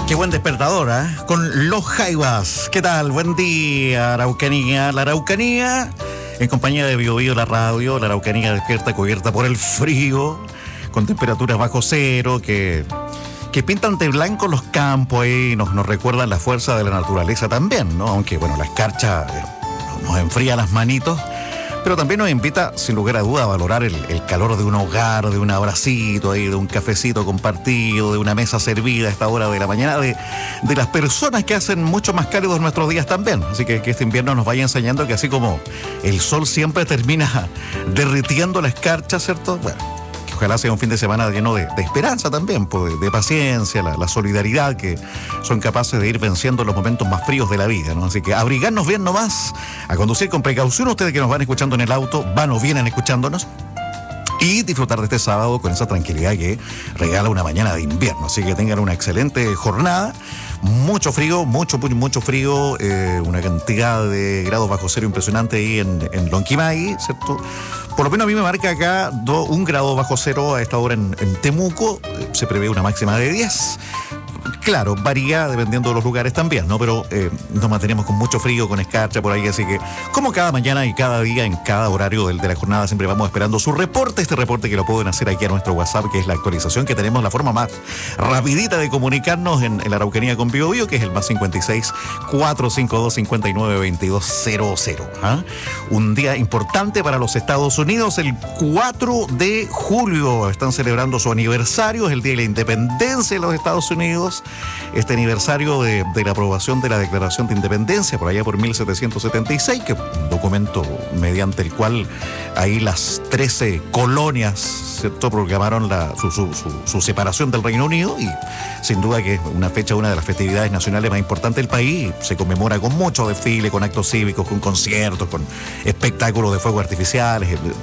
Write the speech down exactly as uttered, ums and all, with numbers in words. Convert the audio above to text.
Qué buen despertador, ¿eh? Con Los Jaivas. ¿Qué tal? Buen día, Araucanía. La Araucanía, en compañía de Bio Bio, la radio. La Araucanía despierta cubierta por el frío, con temperaturas bajo cero, que, que pintan de blanco los campos y nos, nos recuerdan la fuerza de la naturaleza también, ¿no? Aunque, bueno, la escarcha eh, nos enfría las manitos, pero también nos invita, sin lugar a duda, a valorar el, el calor de un hogar, de un abracito ahí, de un cafecito compartido, de una mesa servida a esta hora de la mañana, de, de las personas que hacen mucho más cálidos nuestros días también. Así que que este invierno nos vaya enseñando que así como el sol siempre termina derritiendo la escarcha, ¿cierto? Bueno, que ojalá sea un fin de semana lleno de, de esperanza también, pues, de, de paciencia, la, la solidaridad, que son capaces de ir venciendo los momentos más fríos de la vida, ¿no? Así que abrigarnos bien nomás, a conducir con precaución. Ustedes que nos van escuchando en el auto, van o vienen escuchándonos, y disfrutar de este sábado con esa tranquilidad que regala una mañana de invierno. Así que tengan una excelente jornada. Mucho frío, mucho, mucho frío, eh, una cantidad de grados bajo cero impresionante ahí en, en Lonquimay, ¿cierto? Por lo menos a mí me marca acá do, un grado bajo cero a esta hora en, en Temuco. Eh, se prevé una máxima de diez. Claro, varía dependiendo de los lugares también, ¿no? Pero eh, nos mantenemos con mucho frío, con escarcha por ahí, así que como cada mañana y cada día, en cada horario de, de la jornada, siempre vamos esperando su reporte, este reporte que lo pueden hacer aquí a nuestro WhatsApp, que es la actualización que tenemos, la forma más rapidita de comunicarnos en, en la Araucanía con Bio Bio, que es el más cincuenta y seis, cuatrocientos cincuenta y dos, cincuenta y nueve, veintidós cero cero. ¿Ah? Un día importante para los Estados Unidos, el cuatro de julio, están celebrando su aniversario, es el Día de la Independencia de los Estados Unidos. Este aniversario de, de la aprobación de la Declaración de Independencia por allá por mil setecientos setenta y seis, que es un documento mediante el cual ahí las trece colonias, ¿cierto?, proclamaron la, su, su, su, su separación del Reino Unido, y sin duda que es una fecha, una de las festividades nacionales más importantes del país. Se conmemora con mucho desfile, con actos cívicos, con conciertos, con espectáculos de fuegos artificiales.